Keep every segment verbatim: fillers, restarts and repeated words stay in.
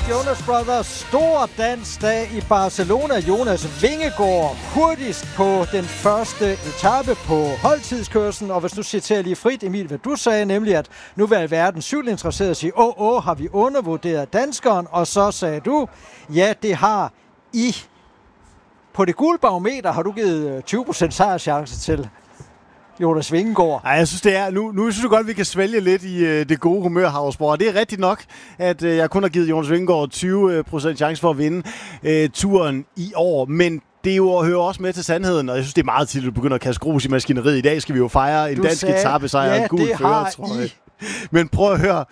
Jonas Brothers. Stor dansdag i Barcelona. Jonas Vingegaard hurtigst på den første etape på holdtidskørslen. Og hvis du citerer lige frit, Emil, hvad du sagde, nemlig at nu vil verden cykelinteresseret sige, åh, åh, har vi undervurderet danskeren? Og så sagde du, ja, det har I. På det gule barometer har du givet tyve procent sejrschance til Jonas Vingegaard. Ej, jeg synes, det er, nu, nu synes jeg godt, vi kan svælge lidt i øh, det gode humør, Havsborg. Det er rigtigt nok, at øh, jeg kun har givet Jonas Vingegaard tyve procent chance for at vinde øh, turen i år. Men det jo hører også med til sandheden, og jeg synes, det er meget tidligt at begynde at kaste grus i maskineriet. I dag skal vi jo fejre en du dansk etapesejr og ja, en gul fører, tror jeg. Men prøv at høre.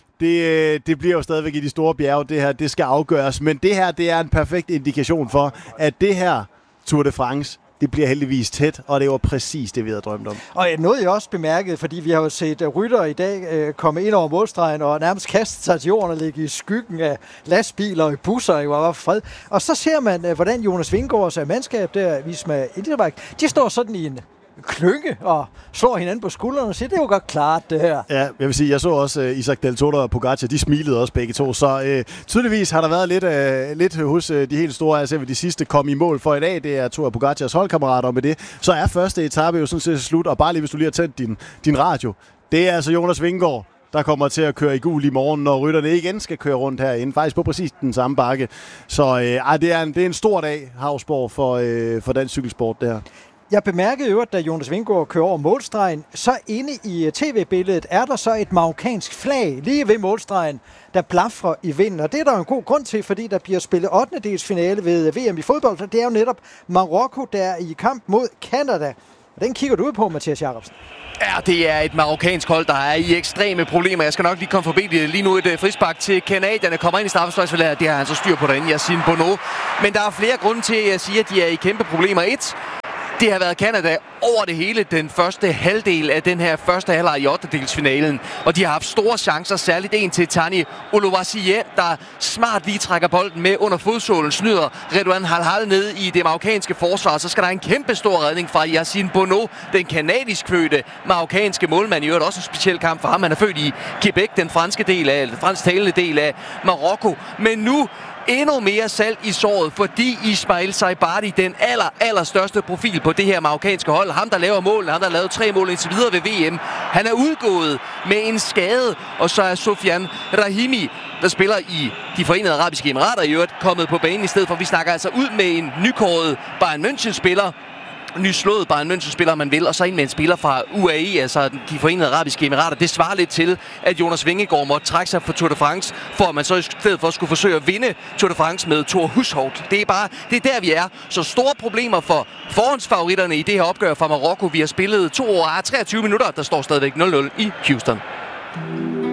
Det, det bliver jo stadigvæk i de store bjerge, det her, det skal afgøres. Men det her, det er en perfekt indikation for, at det her Tour de France, det bliver heldigvis tæt, og det var præcis det, vi havde drømt om. Og noget jeg også bemærket, fordi vi har jo set ryttere i dag øh, komme ind over målstregen og nærmest kaste sig til jorden og ligge i skyggen af lastbiler og i busser, og var fred. Og så ser man, øh, hvordan Jonas Vingegaards mandskab der, Visma Intermark, de står sådan i en klynge og slår hinanden på skuldrene og siger, det er jo godt klart, det her. Ja, jeg vil sige, jeg så også uh, Isaac Del Toro og Pogacar, de smilede også begge to, så uh, tydeligvis har der været lidt, uh, lidt hos uh, de helt store, altså de sidste kom i mål for i dag, det er Tour Pogacars holdkammerater, og med det, så er første etape jo sådan set slut, og bare lige hvis du lige har tændt din, din radio, det er altså Jonas Vingegaard, der kommer til at køre i gul i morgen, når rytterne igen skal køre rundt herinde, faktisk på præcis den samme bakke. Så uh, det, er en, det er en stor dag, Havsborg, for, uh, for dansk cykelsport, det her. Jeg bemærkede jo, at da Jonas Vingegaard kører over målstregen, så inde i tv-billedet er der så et marokkansk flag lige ved målstregen, der blafrer i vinden. Og det er der jo en god grund til, fordi der bliver spillet ottendedelsfinale ved V M i fodbold. Så det er jo netop Marokko, der er i kamp mod Canada. Og den kigger du ud på, Mathias Jacobsen. Ja, det er et marokkansk hold, der er i ekstreme problemer. Jeg skal nok lige komme forbi det. Lige nu et frispark til canadierne. Kommer ind i straffesparksfeltet. Det har han så styr på derinde, Yassine Bono. Men der er flere grunde til, at jeg siger, at de er i kæmpe problemer. Et, det har været Canada over det hele den første halvdel af den her første halvleg i ottendedelsfinalen. Og de har haft store chancer, særligt en til Tani Oluwaseye, der smart lige trækker bolden med under fodsålen, snyder Redouane Halhal ned i det marokkanske forsvar. Så skal der en kæmpe stor redning fra Yassine Bono, den kanadisk fødte marokkanske målmand. I øvrigt også en speciel kamp for ham. Han er født i Quebec, den franske del af, den fransktalende del af Marokko. Men nu endnu mere salt i såret, fordi Ismail Saibari, den aller, aller største profil på det her marokkanske hold, ham der laver mål, ham der har lavet tre mål indtil videre ved V M, han er udgået med en skade, og så er Sofiane Rahimi, der spiller i de Forenede Arabiske Emirater i øvrigt, kommet på banen i stedet for. Vi snakker altså ud med en nykåret Bayern München-spiller, nyslået Bayern München-spiller, man vil, og så en med en spiller fra U A E, altså de Forenede Arabiske Emirater. Det svarer lidt til, at Jonas Vingegaard måtte trække sig fra Tour de France, for at man så i stedet for skulle forsøge at vinde Tour de France med Thor Hushovd. Det er bare, det er der vi er. Så store problemer for forhåndsfavoritterne i det her opgør fra Marokko. Vi har spillet to år og treogtyve minutter, der står stadigvæk nul nul i Houston.